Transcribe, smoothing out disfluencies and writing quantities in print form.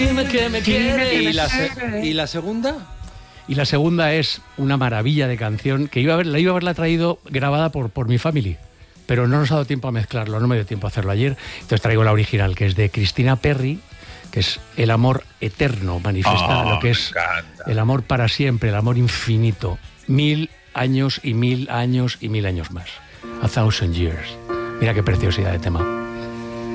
¿Y la segunda? Y la segunda es una maravilla de canción que iba a haberla traído grabada por mi family, pero no nos ha dado tiempo a mezclarlo, no me dio tiempo a hacerlo ayer. Entonces traigo la original, que es de Christina Perri, que es el amor eterno, manifiesta lo que es el amor para siempre, el amor infinito. 1000 años y 1000 años y 1000 años más. A thousand years. Mira qué preciosidad de tema.